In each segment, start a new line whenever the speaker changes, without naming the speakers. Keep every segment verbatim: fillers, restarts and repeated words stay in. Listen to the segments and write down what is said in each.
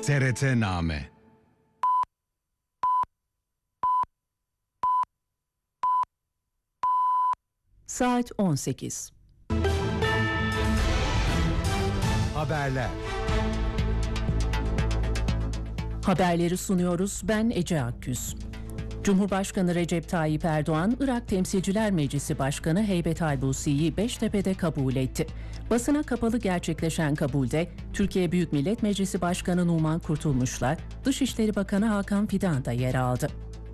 T R T-Name.
Saat on sekiz.
Haberler.
Haberleri sunuyoruz. Ben Ece Akgüz. Cumhurbaşkanı Recep Tayyip Erdoğan, Irak Temsilciler Meclisi Başkanı Heybet Albusi'yi Beştepe'de kabul etti. Basına kapalı gerçekleşen kabulde Türkiye Büyük Millet Meclisi Başkanı Numan Kurtulmuş'la Dışişleri Bakanı Hakan Fidan da yer aldı.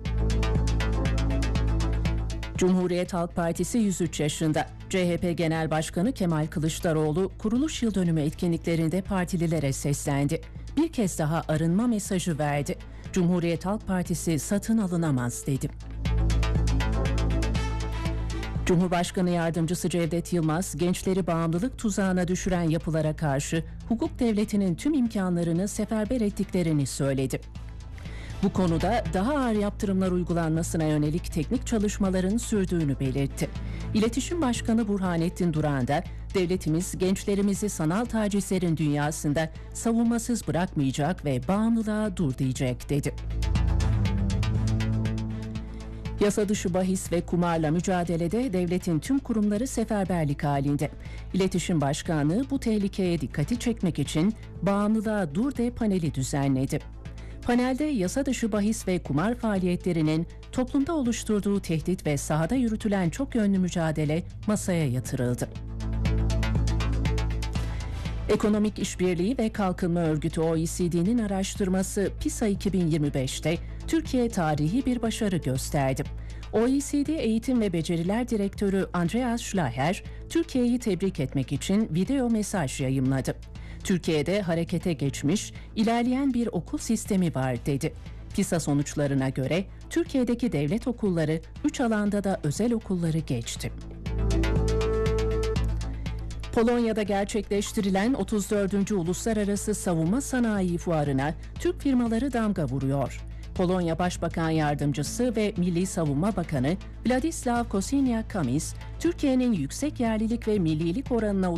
Cumhuriyet Halk Partisi yüz üç yaşında. C H P Genel Başkanı Kemal Kılıçdaroğlu kuruluş yıl dönümü etkinliklerinde partililere seslendi. Bir kez daha arınma mesajı verdi. Cumhuriyet Halk Partisi satın alınamaz dedi. Cumhurbaşkanı Yardımcısı Cevdet Yılmaz, gençleri bağımlılık tuzağına düşüren yapılara karşı hukuk devletinin tüm imkanlarını seferber ettiklerini söyledi. Bu konuda daha ağır yaptırımlar uygulanmasına yönelik teknik çalışmaların sürdüğünü belirtti. İletişim Başkanı Burhanettin Duran da devletimiz gençlerimizi sanal tacizlerin dünyasında savunmasız bırakmayacak ve bağımlılığa dur diyecek dedi. Yasa dışı bahis ve kumarla mücadelede devletin tüm kurumları seferberlik halinde. İletişim Başkanlığı bu tehlikeye dikkati çekmek için Bağımlılığa Dur de paneli düzenledi. Panelde yasa dışı bahis ve kumar faaliyetlerinin toplumda oluşturduğu tehdit ve sahada yürütülen çok yönlü mücadele masaya yatırıldı. Ekonomik İşbirliği ve Kalkınma Örgütü O E C D'nin araştırması PISA iki bin yirmi beşte Türkiye tarihi bir başarı gösterdi. O E C D Eğitim ve Beceriler Direktörü Andreas Schlaher, Türkiye'yi tebrik etmek için video mesaj yayımladı. Türkiye'de harekete geçmiş, ilerleyen bir okul sistemi var dedi. PISA sonuçlarına göre Türkiye'deki devlet okulları üç alanda da özel okulları geçti. Polonya'da gerçekleştirilen otuz dördüncü Uluslararası Savunma Sanayi Fuarı'na Türk firmaları damga vuruyor. Polonya Başbakan Yardımcısı ve Milli Savunma Bakanı Władysław Kosiniak-Kamysz, Türkiye'nin yüksek yerlilik ve millilik oranına